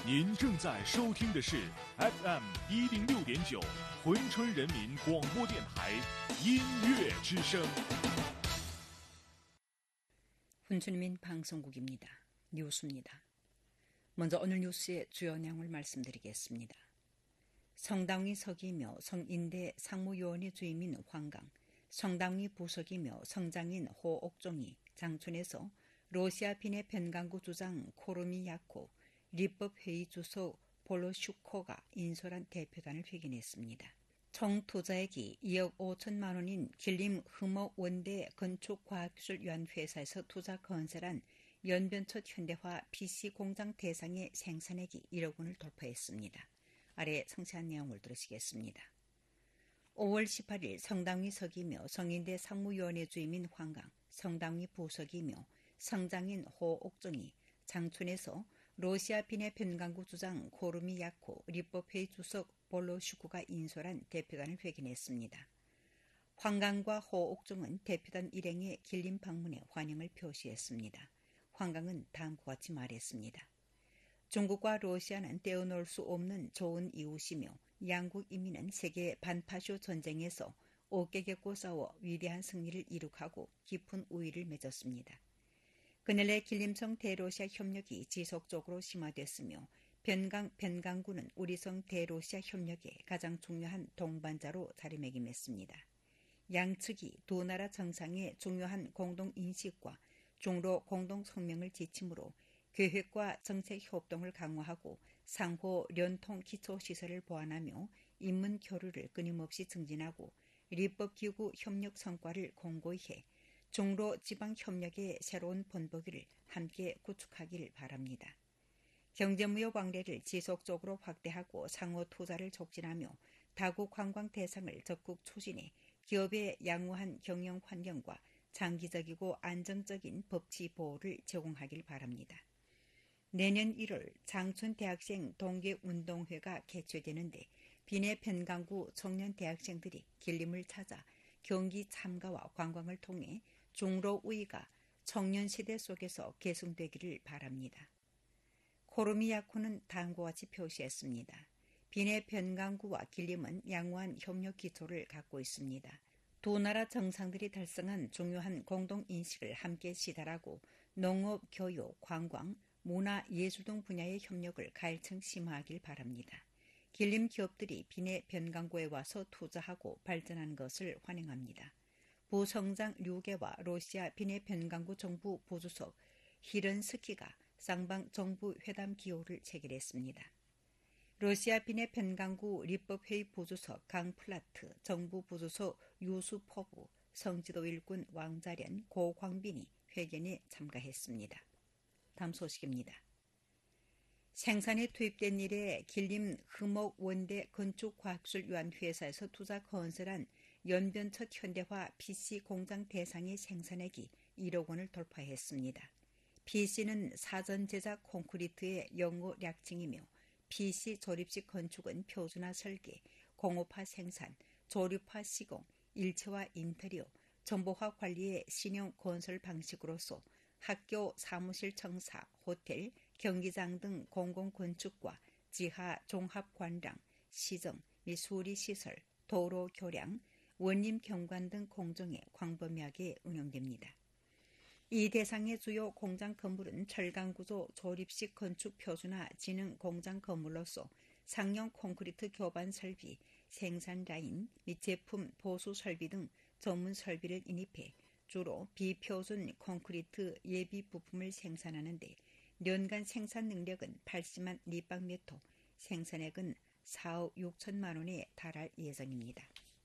您正在收听的是 FM 106.9珲春人民广播电台音乐之声。 珲春人民방송국입니다. 뉴스입니다. 먼저 오늘 뉴스의 주요 내용을 말씀드리겠습니다. 성당위 서기며 성인대 상무요원의 주임인 황강, 성당위 부석이며 성장인 호옥종이 장춘에서 러시아 빈의 변강구 주장 코르미야코,立법회의 주석 볼로슈코가 인솔한 대표단을 회견했습니다. 총 투자액이 2억 5천만 원인 길림 흠옥원대 건축과학기술연회사에서 투자 건설한 연변첫 현대화 PC 공장 대상의 생산액이 1억 원을 돌파했습니다. 아래 상세한 내용을 들으시겠습니다. 5월 18일 성당위 서기며 성인대 상무위원회 주임인 황강, 성당위 부석이며 성장인 호옥정이 장춘에서 러시아 빈의 변강구 주장 코르미야코,立법회의 주석 볼로슈쿠가 인솔한 대표단을 회견했습니다. 황강과 호옥정은 대표단 일행의 길림 방문에 환영을 표시했습니다. 황강은 다음과 같이 말했습니다. 중국과 러시아는 떼어놓을 수 없는 좋은 이웃이며 양국 인민은 세계 반파쇼 전쟁에서 어깨 겹고 싸워 위대한 승리를 이룩하고 깊은 우위를 맺었습니다. 그늘의 길림성 대러시아 협력이 지속적으로 심화됐으며 변강구는 우리성 대러시아 협력의 가장 중요한 동반자로 자리매김했습니다. 양측이 두 나라 정상의 중요한 공동인식과 중로 공동성명을 지침으로 계획과 정책 협동을 강화하고 상호 연통 기초시설을 보완하며 인문 교류를 끊임없이 증진하고立법기구 협력 성과를 공고히 해 중로 지방 협력의 새로운 본보기를 함께 구축하길 바랍니다. 경제무역 왕래를 지속적으로 확대하고 상호 투자를 촉진하며 다국 관광 대상을 적극 추진해 기업의 양호한 경영 환경과 장기적이고 안정적인 법치 보호를 제공하길 바랍니다. 내년 1월 장춘 대학생 동계운동회가 개최되는데 빈의 변강구 청년 대학생들이 길림을 찾아 경기 참가와 관광을 통해 중로 우위가 청년 시대 속에서 계승되기를 바랍니다. 코르미야코는 다음과 같이 표시했습니다. 빈의 변강구와 길림은 양호한 협력 기초를 갖고 있습니다. 두 나라 정상들이 달성한 중요한 공동인식을 함께 시달하고 농업, 교육, 관광, 문화, 예술 등 분야의 협력을 가일층 심화하길 바랍니다. 길림 기업들이 빈의 변강구에 와서 투자하고 발전하는 것을 환영합니다. 부성장 류계와 러시아 빈의 변강구 정부 부주석 히른스키가 쌍방 정부 회담 기호를 체결했습니다. 러시아 빈의 변강구立법회의 부주석 강플라트, 정부 부주석 유수포부, 성지도 일군 왕자련 고광빈이 회견에 참가했습니다. 다음 소식입니다. 생산에 투입된 이래 길림 흠옥원대 건축과학기술연회사에서 투자 건설한 연변첫 현대화 PC 공장 대상의 생산액이 1억 원을 돌파했습니다. PC는 사전 제작 콘크리트의 영어 약칭이며 PC 조립식 건축은 표준화 설계, 공업화 생산, 조립화 시공, 일체화 인테리어, 정보화 관리의 신형 건설 방식으로서 학교, 사무실 청사, 호텔, 경기장 등 공공건축과 지하 종합관랑, 시정 및 수리시설, 도로 교량, 원림 경관 등 공정에 광범위하게 운영됩니다. 이 대상의 주요 공장 건물은 철강구조 조립식 건축 표준화 지능 공장 건물로서 상용 콘크리트 교반 설비, 생산 라인 및 제품 보수 설비 등 전문 설비를 인입해 주로 비표준 콘크리트 예비 부품을 생산하는 데 연간 생산 능력은 80만立方미터, 생산액은 4억 6천만 원에 달할 예정입니다.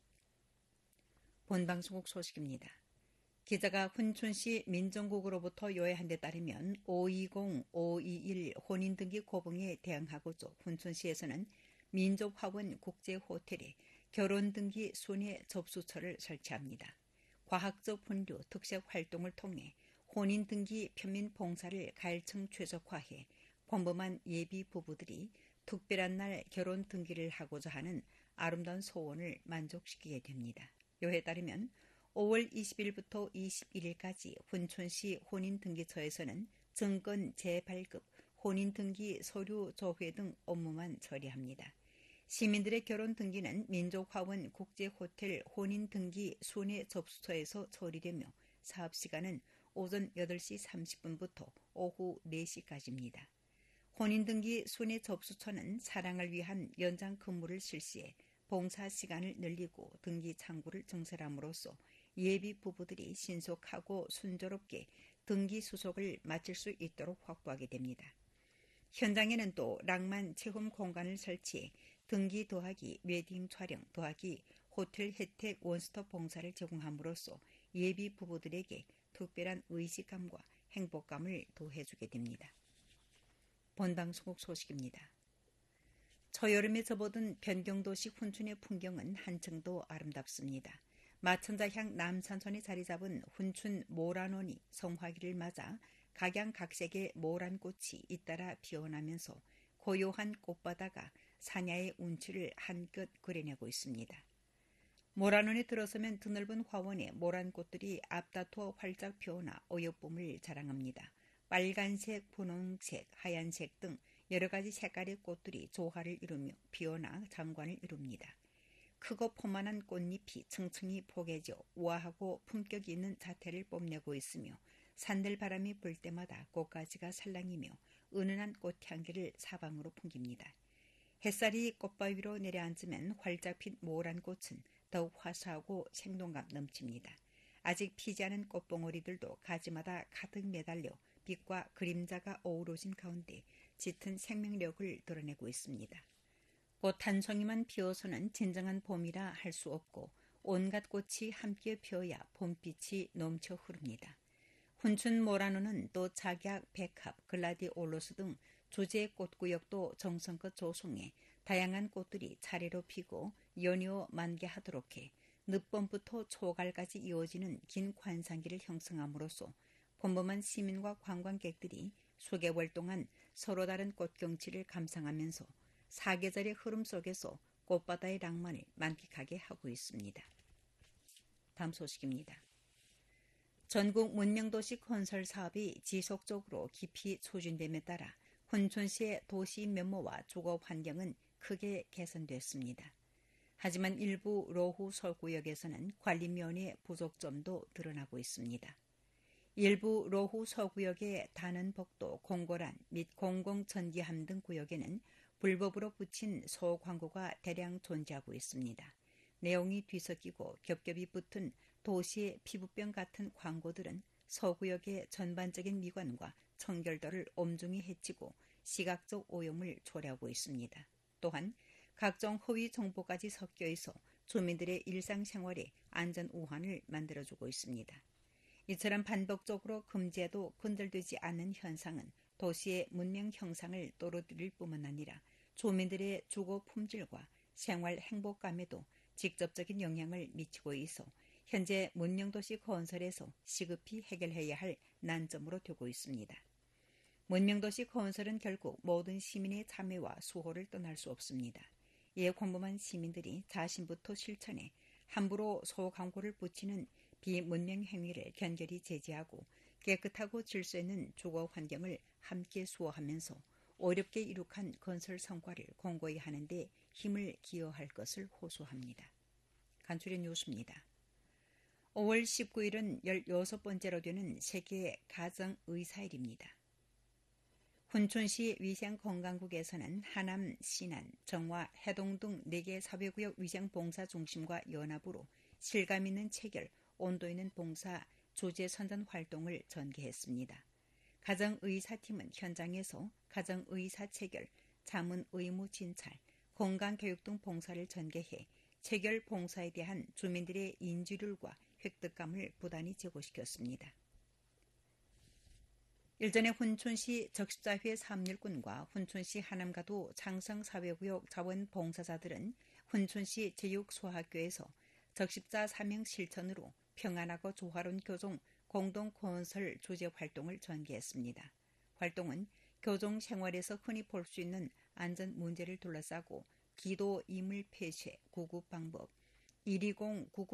본방송국 소식입니다. 기자가 춘천시 민정국으로부터 요해한 데 따르면 520-521 혼인등기 고봉에 대응하고자 춘천시에서는 민족화원 국제호텔에 결혼등기 순회 접수처를 설치합니다. 과학적 분류 특색 활동을 통해 혼인등기 편민 봉사를 가일층 최적화해 평범한 예비 부부들이 특별한 날 결혼 등기를 하고자 하는 아름다운 소원을 만족시키게 됩니다. 요에 따르면 5월 20일부터 21일까지 춘천시 혼인등기처에서는 정권 재발급 혼인 등기, 서류 조회 등 업무만 처리합니다. 시민들의 결혼 등기는 민족화원 국제호텔 혼인 등기 순회 접수처에서 처리되며 사업시간은 오전 8시 30분부터 오후 4시까지입니다. 혼인등기 순회 접수처는 사랑을 위한 연장 근무를 실시해 봉사 시간을 늘리고 등기 창구를 증설함으로써 예비 부부들이 신속하고 순조롭게 등기 수속을 마칠 수 있도록 확보하게 됩니다. 현장에는 또 낭만 체험 공간을 설치해 등기 더하기 웨딩 촬영 더하기 호텔 혜택 원스톱 봉사를 제공함으로써 예비 부부들에게 특별한 의식감과 행복감을 더해주게 됩니다. 본방송국 소식입니다. 초여름에 접어든 변경도식 훈춘의 풍경은 한층 더 아름답습니다. 마천자향 남산천에 자리 잡은 훈춘 모란원이 성화기를 맞아 각양각색의 모란꽃이 잇따라 피어나면서 고요한 꽃바다가 사냐의 운치를 한껏 그려내고 있습니다. 모란원에 들어서면 드넓은 화원에 모란꽃들이 앞다투어 활짝 피어나 어여쁨을 자랑합니다. 빨간색, 분홍색, 하얀색 등 여러 가지 색깔의 꽃들이 조화를 이루며 피어나 장관을 이룹니다. 크고 포만한 꽃잎이 층층이 포개져 우아하고 품격이 있는 자태를 뽐내고 있으며 산들바람이 불 때마다 꽃가지가 살랑이며 은은한 꽃향기를 사방으로 풍깁니다. 햇살이 꽃바위 위로 내려앉으면 활짝 핀 모란 꽃은 더욱 화사하고 생동감 넘칩니다. 아직 피지 않은 꽃봉오리들도 가지마다 가득 매달려 빛과 그림자가 어우러진 가운데 짙은 생명력을 드러내고 있습니다. 꽃 한 송이만 피어서는 진정한 봄이라 할 수 없고 온갖 꽃이 함께 피어야 봄빛이 넘쳐 흐릅니다. 훈춘 모란호는 또 작약, 백합, 글라디올로스 등 주제 꽃구역도 정성껏 조성해 다양한 꽃들이 차례로 피고 연이어 만개하도록 해 늦봄부터 초가을까지 이어지는 긴 관상기를 형성함으로써 평범한 시민과 관광객들이 수개월 동안 서로 다른 꽃경치를 감상하면서 사계절의 흐름 속에서 꽃바다의 낭만을 만끽하게 하고 있습니다. 다음 소식입니다. 전국 문명도시 건설 사업이 지속적으로 깊이 추진됨에 따라 훈춘시의 도시 면모와 주거 환경은 크게 개선됐습니다. 하지만 일부 로후 서구역에서는 관리 면의 부족점도 드러나고 있습니다. 일부 로후 서구역의 단원복도, 공고란 및 공공전기함 등 구역에는 불법으로 붙인 소광고가 대량 존재하고 있습니다. 내용이 뒤섞이고 겹겹이 붙은 도시의 피부병 같은 광고들은 서구역의 전반적인 미관과 청결도를 엄중히 해치고 시각적 오염을 초래하고 있습니다. 또한 각종 허위 정보까지 섞여 있어 주민들의 일상생활에 안전 우환을 만들어주고 있습니다. 이처럼 반복적으로 금지해도 근절되지 않는 현상은 도시의 문명 형상을 떨어뜨릴 뿐만 아니라 주민들의 주거 품질과 생활 행복감에도 직접적인 영향을 미치고 있어 현재 문명도시 건설에서 시급히 해결해야 할 난점으로 되고 있습니다. 문명도시 건설은 결국 모든 시민의 참여와 수호를 떠날 수 없습니다. 이에 평범한 시민들이 자신부터 실천해 함부로 소광고를 붙이는 비문명 행위를 견결히 제지하고 깨끗하고 질서 있는 주거 환경을 함께 수호하면서 어렵게 이룩한 건설 성과를 공고히 하는 데 힘을 기여할 것을 호소합니다. 간추린 뉴스입니다. 5월 19일은 16번째로 되는 세계 가정의사일입니다. 훈춘시 위생건강국에서는 하남, 신안, 정화, 해동 등 4개 사회구역 위생봉사중심과 연합으로 실감 있는 체결, 온도 있는 봉사 주제 선전 활동을 전개했습니다. 가정의사팀은 현장에서 가정의사 체결, 자문 의무 진찰, 건강교육 등 봉사를 전개해 체결 봉사에 대한 주민들의 인지율과 획득감을 부단히 제고시켰습니다. 일전에 훈춘시 적십자회 사업일꾼과 훈춘시 하남가도 창성사회구역 자원봉사자들은 훈춘시 제육소학교에서 적십자 사명 실천으로 평안하고 조화로운 교종 공동건설 주제 활동을 전개했습니다. 활동은 교종 생활에서 흔히 볼 수 있는 안전 문제를 둘러싸고 기도, 이물 폐쇄, 구급 방법, 120 구급